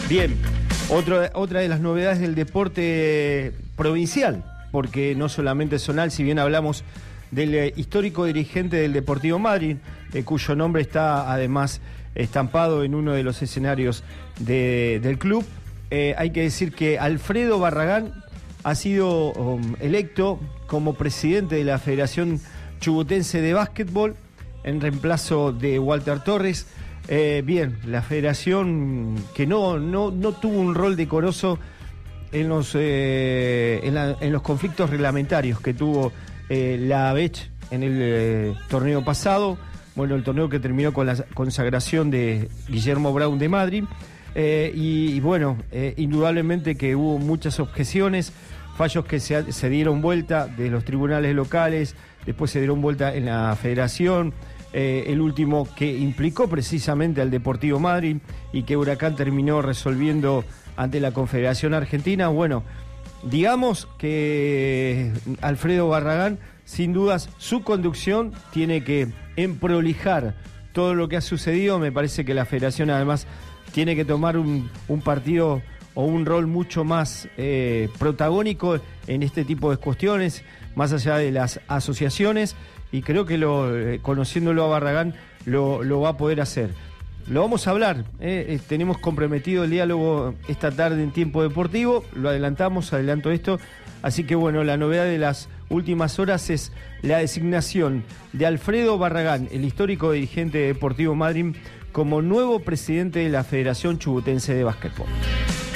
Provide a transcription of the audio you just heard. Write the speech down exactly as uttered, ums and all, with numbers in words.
Bien, Otro, otra de las novedades del deporte provincial, porque no solamente zonal, si bien hablamos del eh, histórico dirigente del Deportivo Madryn, eh, cuyo nombre está además estampado en uno de los escenarios de, del club, eh, hay que decir que Alfredo Barragán ha sido um, electo como presidente de la Federación Chubutense de Básquetbol en reemplazo de Walter Torres. Eh, bien, la federación que no, no, no tuvo un rol decoroso en los, eh, en, la, en los conflictos reglamentarios que tuvo eh, la A B E C en el eh, torneo pasado, bueno, el torneo que terminó con la consagración de Guillermo Brown de Madryn, eh, y, y bueno, eh, indudablemente que hubo muchas objeciones, fallos que se, se dieron vuelta de los tribunales locales, después se dieron vuelta en la federación. Eh, el último que implicó precisamente al Deportivo Madryn y que Huracán terminó resolviendo ante la Confederación Argentina. Bueno, digamos que Alfredo Barragán, sin dudas, su conducción tiene que emprolijar todo lo que ha sucedido. Me parece que la Federación además tiene que tomar un, un partido o un rol mucho más eh, protagónico en este tipo de cuestiones, más allá de las asociaciones. Y creo que lo, eh, conociéndolo a Barragán lo, lo va a poder hacer. Lo vamos a hablar, eh, eh, tenemos comprometido el diálogo esta tarde en Tiempo Deportivo, lo adelantamos, adelanto esto, así que bueno, la novedad de las últimas horas es la designación de Alfredo Barragán, el histórico dirigente de Deportivo Madryn, como nuevo presidente de la Federación Chubutense de Básquetbol.